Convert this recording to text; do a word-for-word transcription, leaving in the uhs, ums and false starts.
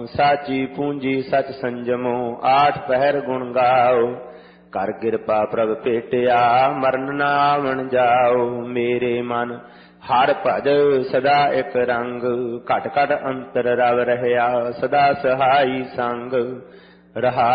साची पूंजी सच संजमो आठ पहर गुण गाओ। कर कृपा प्रभ भेटिया मरण न आवन जाओ। मेरे मन हर भज सदा एक रंग घट घट अंतर रव रहया सदा सहाई संग रहा।